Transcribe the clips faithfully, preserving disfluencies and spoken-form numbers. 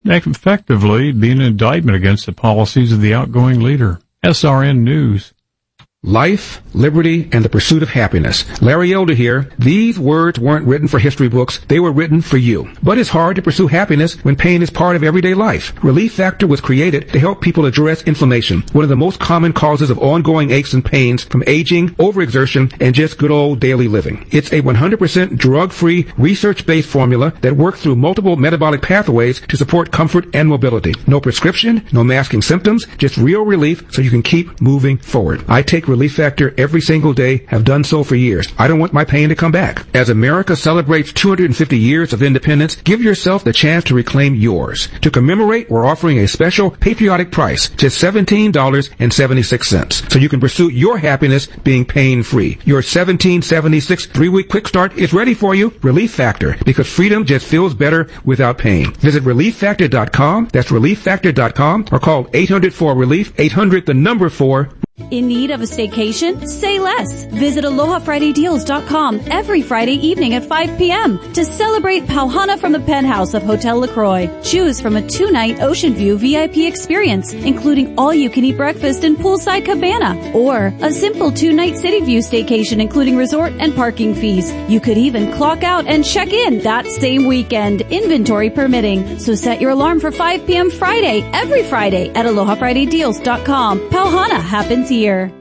effectively be an indictment against the policies of the outgoing leader. S R N News. Life, liberty, and the pursuit of happiness. Larry Elder here. These words weren't written for history books. They were written for you. But it's hard to pursue happiness when pain is part of everyday life. Relief Factor was created to help people address inflammation, one of the most common causes of ongoing aches and pains from aging, overexertion, and just good old daily living. It's a one hundred percent drug-free, research-based formula that works through multiple metabolic pathways to support comfort and mobility. No prescription, no masking symptoms, just real relief so you can keep moving forward. I take Relief Factor every single day, have done so for years. I don't want my pain to come back. As America celebrates two hundred fifty years of independence, give yourself the chance to reclaim yours. To commemorate, we're offering a special patriotic price, just seventeen dollars and seventy-six cents, so you can pursue your happiness being pain-free. Your seventeen seventy-six three-week quick start is ready for you. Relief Factor, because freedom just feels better without pain. Visit relief factor dot com. That's relief factor dot com, or call eight hundred four relief, eight hundred the number four. In need of a staycation? Say less. Visit aloha friday deals dot com every Friday evening at five p.m. to celebrate Pauhana from the penthouse of Hotel LaCroix. Choose from a two-night Ocean View V I P experience, including all-you-can-eat breakfast and poolside cabana, or a simple two-night City View staycation, including resort and parking fees. You could even clock out and check in that same weekend, inventory permitting. So set your alarm for five p.m. Friday, every Friday at aloha friday deals dot com. Pauhana happens here.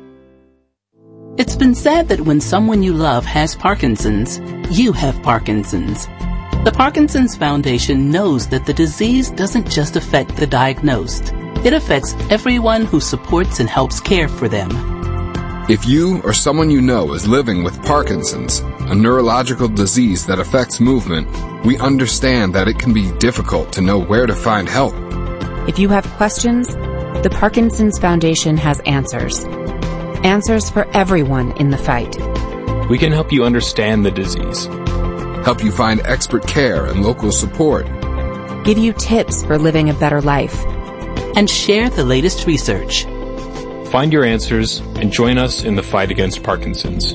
It's been said that when someone you love has Parkinson's, you have Parkinson's. The Parkinson's Foundation knows that the disease doesn't just affect the diagnosed. It affects everyone who supports and helps care for them. If you or someone you know is living with Parkinson's, a neurological disease that affects movement, we understand that it can be difficult to know where to find help. If you have questions, the Parkinson's Foundation has answers. Answers for everyone in the fight. We can help you understand the disease, help you find expert care and local support, give you tips for living a better life, and share the latest research. Find your answers and join us in the fight against Parkinson's.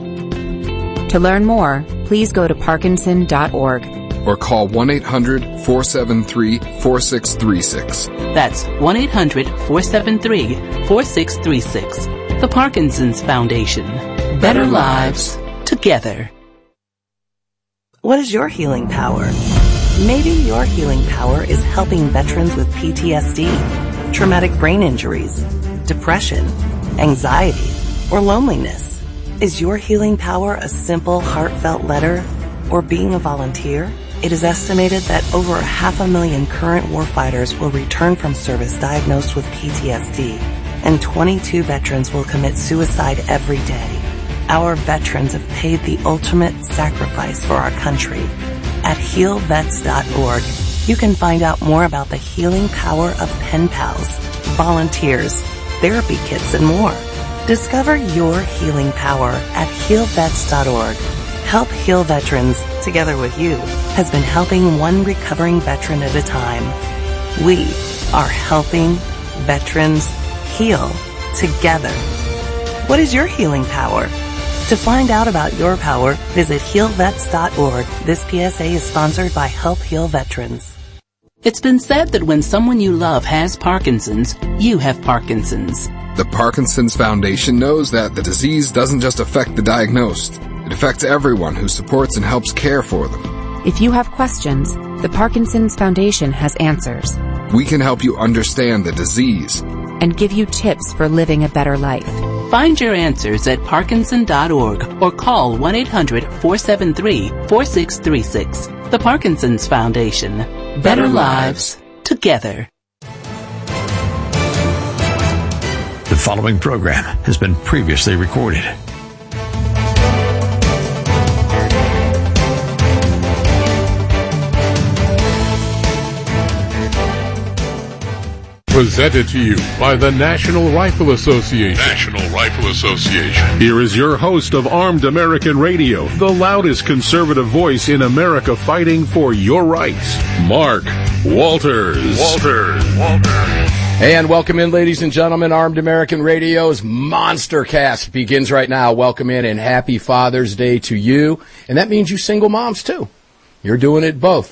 To learn more, please go to parkinson dot org. Or call one eight hundred four seven three four six three six. That's one eight hundred four seven three four six three six. The Parkinson's Foundation. Better lives together. What is your healing power? Maybe your healing power is helping veterans with P T S D, traumatic brain injuries, depression, anxiety, or loneliness. Is your healing power a simple, heartfelt letter or being a volunteer? It is estimated that over half a million current warfighters will return from service diagnosed with P T S D, and twenty-two veterans will commit suicide every day. Our veterans have paid the ultimate sacrifice for our country. At heal vets dot org, you can find out more about the healing power of pen pals, volunteers, therapy kits, and more. Discover your healing power at heal vets dot org. Help Heal Veterans, together with you, has been helping one recovering veteran at a time. We are helping veterans heal together. What is your healing power? To find out about your power, visit heal vets dot org. This P S A is sponsored by Help Heal Veterans. It's been said that when someone you love has Parkinson's, you have Parkinson's. The Parkinson's Foundation knows that the disease doesn't just affect the diagnosed. It affects everyone who supports and helps care for them. If you have questions, the Parkinson's Foundation has answers. We can help you understand the disease and give you tips for living a better life. Find your answers at parkinson dot org or call one eight hundred four seven three four six three six. The Parkinson's Foundation. Better, better lives together. The following program has been previously recorded. Presented to you by the National Rifle Association. National Rifle Association. Here is your host of Armed American Radio, the loudest conservative voice in America fighting for your rights, Mark Walters. Walters. Walters. And welcome in, ladies and gentlemen. Armed American Radio's Monster Cast begins right now. Welcome in and happy Father's Day to you. And that means you single moms, too. You're doing it both.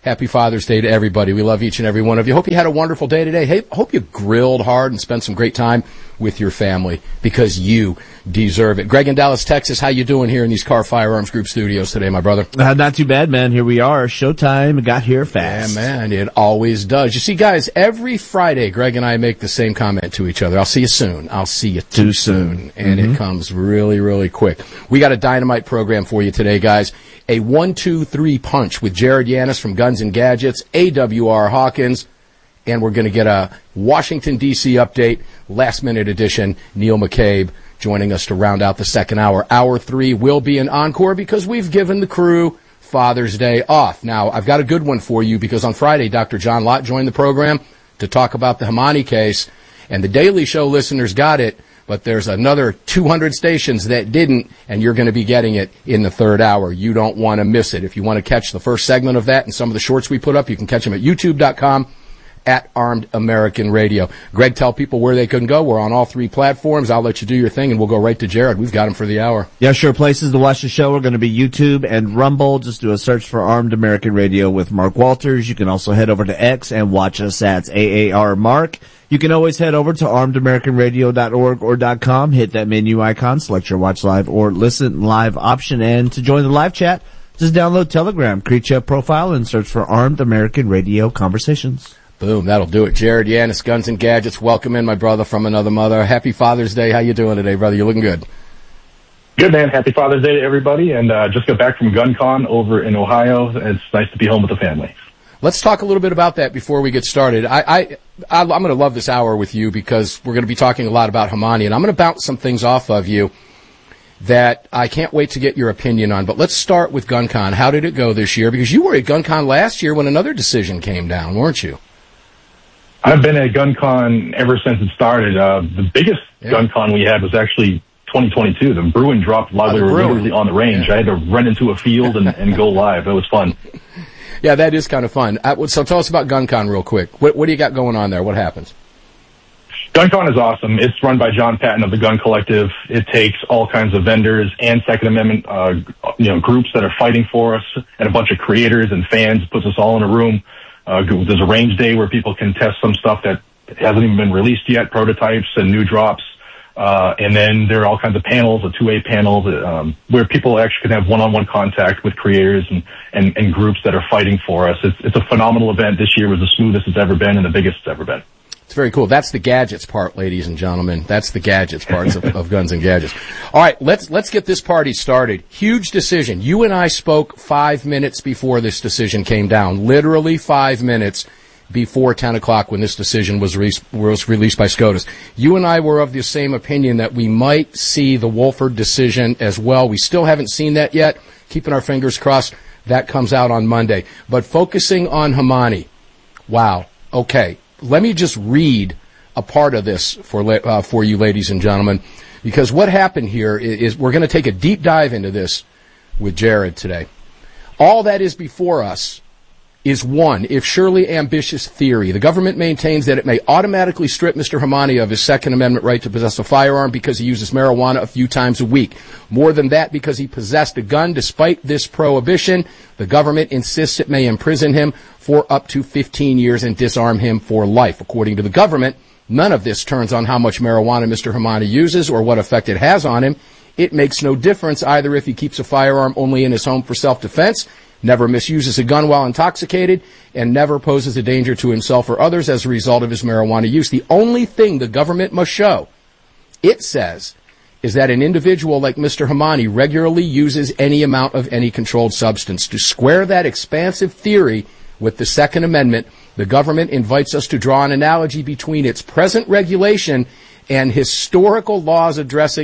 Happy Father's Day to everybody. We love each and every one of you. Hope you had a wonderful day today. Hey, hope you grilled hard and spent some great time with your family because you deserve it. Greg in Dallas, Texas, how you doing here in these Car Firearms Group studios today, my brother? Uh, not too bad, man. Here we are. Showtime got here fast. Yeah, man, it always does. You see, guys, every Friday, Greg and I make the same comment to each other. I'll see you soon. I'll see you too, too soon. soon. And mm-hmm. it comes really, really quick. We got a dynamite program for you today, guys. A one, two, three punch with Jared Yanis from Guns and Gadgets, A W R Hawkins, and we're going to get a Washington, D C update, last-minute edition. Neil McCabe joining us to round out the second hour. Hour three will be an encore because we've given the crew Father's Day off. Now, I've got a good one for you because on Friday, Doctor John Lott joined the program to talk about the Hamani case, and the Daily Show listeners got it, but there's another two hundred stations that didn't, and you're going to be getting it in the third hour. You don't want to miss it. If you want to catch the first segment of that and some of the shorts we put up, you can catch them at youtube dot com at Armed American Radio. Greg, tell people where they can go. We're on all three platforms. I'll let you do your thing, and we'll go right to Jared. We've got him for the hour. Yeah, sure. Places to watch the show are going to be YouTube and Rumble. Just do a search for Armed American Radio with Mark Walters. You can also head over to X and watch us at A A R Mark. You can always head over to armed american radio dot org or .com, hit that menu icon, select your watch live or listen live option, and to join the live chat, just download Telegram, create your profile, and search for Armed American Radio Conversations. Boom, that'll do it. Jared Yanis, Guns and Gadgets, welcome in, my brother from another mother. Happy Father's Day. How you doing today, brother? You looking good? Good, man. Happy Father's Day to everybody, and uh, just got back from GunCon over in Ohio. It's nice to be home with the family. Let's talk a little bit about that before we get started. I, I, I I'm going to love this hour with you because we're going to be talking a lot about Hamani, and I'm going to bounce some things off of you that I can't wait to get your opinion on. But let's start with GunCon. How did it go this year? Because you were at GunCon last year when another decision came down, weren't you? I've been at GunCon ever since it started. Uh, the biggest yeah. GunCon we had was actually twenty twenty-two. The Bruin dropped while oh, we were Bruin. literally on the range. Yeah. I had to run into a field and, and go live. It was fun. Yeah, that is kind of fun. Uh, so tell us about GunCon real quick. What, what do you got going on there? What happens? GunCon is awesome. It's run by John Patton of the Gun Collective. It takes all kinds of vendors and Second Amendment, uh, you know, groups that are fighting for us, and a bunch of creators and fans, puts us all in a room. Uh, there's a range day where people can test some stuff that hasn't even been released yet, prototypes and new drops. Uh, and then there are all kinds of panels, a two-way panel, that, um, where people actually can have one-on-one contact with creators and, and, and groups that are fighting for us. It's, it's a phenomenal event. This year was the smoothest it's ever been and the biggest it's ever been. It's very cool. That's the gadgets part, ladies and gentlemen. That's the gadgets parts of, of Guns and Gadgets. All right, let's let's get this party started. Huge decision. You and I spoke five minutes before this decision came down. Literally five minutes before ten o'clock when this decision was, re- was released by SCOTUS. You and I were of the same opinion that we might see the Wolford decision as well. We still haven't seen that yet. Keeping our fingers crossed, that comes out on Monday. But focusing on Hamani, wow, okay. Let me just read a part of this for uh, for you, ladies and gentlemen, because what happened here is, is we're going to take a deep dive into this with Jared today. All that is before us is one, if surely ambitious theory. The government maintains that it may automatically strip Mister Hamani of his Second Amendment right to possess a firearm because he uses marijuana a few times a week. More than that, because he possessed a gun despite this prohibition, the government insists it may imprison him for up to fifteen years and disarm him for life. According to the government, none of this turns on how much marijuana Mister Hamani uses or what effect it has on him. It makes no difference either if he keeps a firearm only in his home for self-defense, never misuses a gun while intoxicated, and never poses a danger to himself or others as a result of his marijuana use. The only thing the government must show, it says, is that an individual like Mister Hamani regularly uses any amount of any controlled substance. To square that expansive theory with the Second Amendment, the government invites us to draw an analogy between its present regulation and historical laws addressing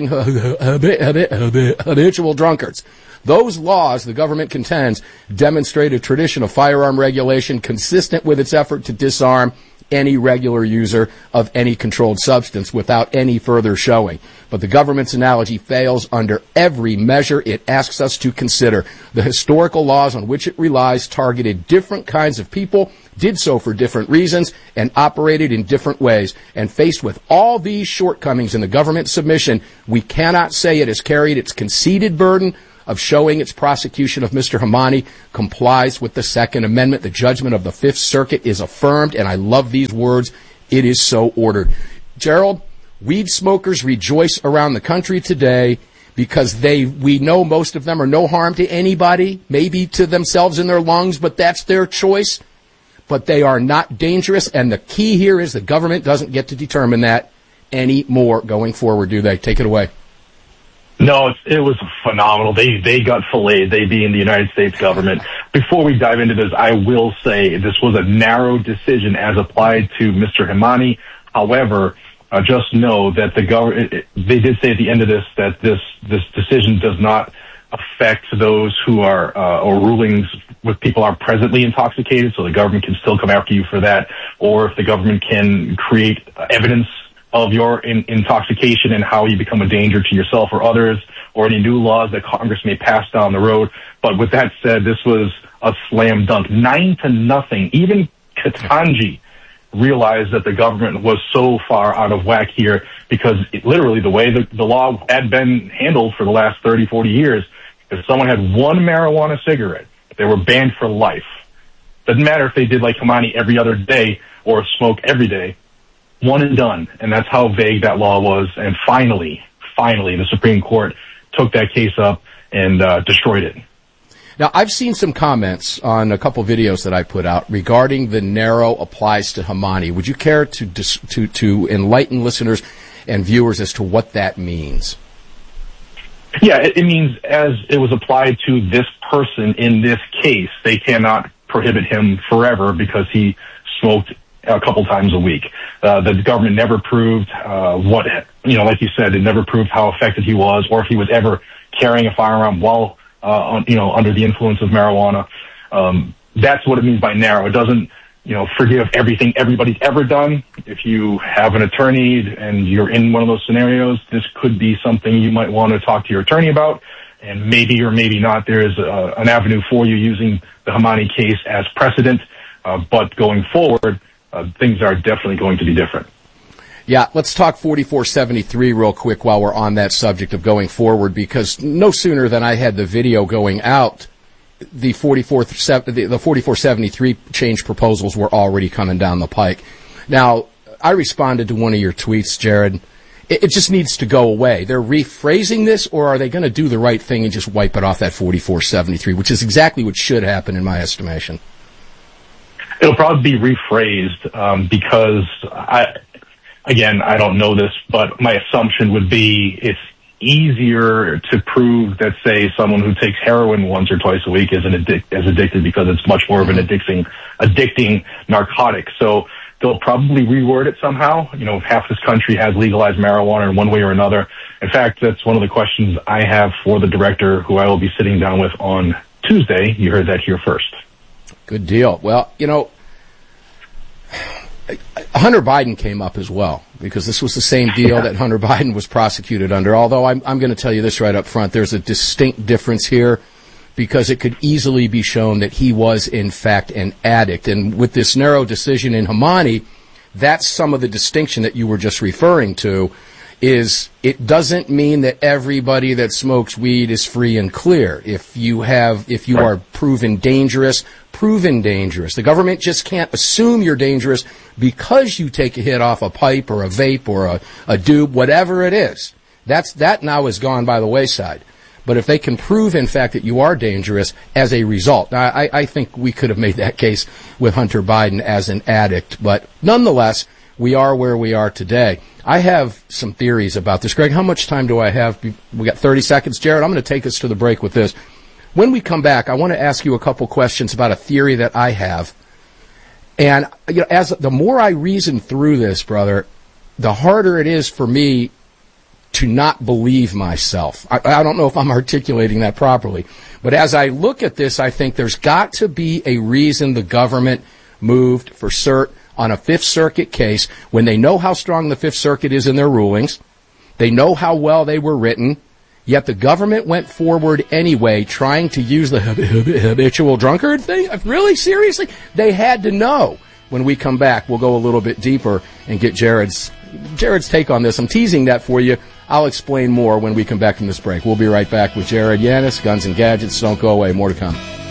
habitual drunkards. Those laws, the government contends, demonstrate a tradition of firearm regulation consistent with its effort to disarm any regular user of any controlled substance without any further showing. But the government's analogy fails under every measure it asks us to consider. The historical laws on which it relies targeted different kinds of people, did so for different reasons, and operated in different ways. And faced with all these shortcomings in the government submission, we cannot say it has carried its conceded burden of showing its prosecution of Mister Hamani complies with the Second Amendment. The judgment of the Fifth Circuit is affirmed, and I love these words. It is so ordered. Gerald, weed smokers rejoice around the country today because they, we know most of them are no harm to anybody, maybe to themselves and their lungs, but that's their choice. But they are not dangerous, and the key here is the government doesn't get to determine that anymore going forward, do they? Take it away. No, it, it was phenomenal. They they got filleted, they being the United States government. Before we dive into this, I will say this was a narrow decision as applied to Mister Hamani. However, uh, just know that the government, they did say at the end of this that this this decision does not affect those who are, uh, or rulings with people are presently intoxicated, so the government can still come after you for that, or if the government can create evidence of your in, intoxication and how you become a danger to yourself or others, or any new laws that Congress may pass down the road. But with that said, this was a slam dunk. Nine to nothing. Even Ketanji realized that the government was so far out of whack here because it, literally the way the, the law had been handled for the last thirty, forty years, if someone had one marijuana cigarette, they were banned for life. Doesn't matter if they did like Hamani every other day or smoke every day. One and done. And that's how vague that law was. And finally, finally, the Supreme Court took that case up and uh, destroyed it. Now, I've seen some comments on a couple videos that I put out regarding the narrow applies to Hamani. Would you care to dis- to to enlighten listeners and viewers as to what that means? Yeah, it, it means as it was applied to this person in this case, they cannot prohibit him forever because he smoked a couple times a week. Uh, the government never proved uh, what, you know, like you said, it never proved how affected he was or if he was ever carrying a firearm while, uh, on, you know, under the influence of marijuana. Um, that's what it means by narrow. It doesn't, you know, forgive everything everybody's ever done. If you have an attorney and you're in one of those scenarios, this could be something you might want to talk to your attorney about. And maybe or maybe not, there is uh, an avenue for you using the Hamani case as precedent. Uh, but going forward, uh, things are definitely going to be different. Yeah, let's talk forty-four seventy-three real quick while we're on that subject of going forward, because no sooner than I had the video going out, the forty-four seventy-three change proposals were already coming down the pike. Now, I responded to one of your tweets, Jared. It, it just needs to go away. They're rephrasing this, or are they going to do the right thing and just wipe it off that forty-four seventy-three, which is exactly what should happen in my estimation? It'll probably be rephrased um, because, I, again, I don't know this, but my assumption would be it's easier to prove that, say, someone who takes heroin once or twice a week is an addic- is addicted because it's much more of an addicting, addicting narcotic. So they'll probably reword it somehow. You know, half this country has legalized marijuana in one way or another. In fact, that's one of the questions I have for the director, who I will be sitting down with on Tuesday. You heard that here first. Good deal. Well, you know, Hunter Biden came up as well, because this was the same deal yeah. that Hunter Biden was prosecuted under. Although I'm, I'm going to tell you this right up front, there's a distinct difference here, because it could easily be shown that he was, in fact, an addict. And with this narrow decision in Hamani, that's some of the distinction that you were just referring to, is it doesn't mean that everybody that smokes weed is free and clear. If you have, if you are proven dangerous, proven dangerous. The government just can't assume you're dangerous because you take a hit off a pipe or a vape or a, a doob, whatever it is. That's, that now is gone by the wayside. But if they can prove, in fact, that you are dangerous as a result, now, I, I think we could have made that case with Hunter Biden as an addict. But nonetheless, we are where we are today. I have some theories about this. Greg, how much time do I have? We got thirty seconds. Jared, I'm going to take us to the break with this. When we come back, I want to ask you a couple questions about a theory that I have. And you know, as the more I reason through this, brother, the harder it is for me to not believe myself. I, I don't know if I'm articulating that properly. But as I look at this, I think there's got to be a reason the government moved for cert on a Fifth Circuit case when they know how strong the Fifth Circuit is in their rulings. They know how well they were written. Yet the government went forward anyway, trying to use the habitual drunkard thing. Really? Seriously? They had to know. When we come back, we'll go a little bit deeper and get Jared's Jared's take on this. I'm teasing that for you. I'll explain more when we come back from this break. We'll be right back with Jared Yanis, Guns and Gadgets. Don't go away. More to come.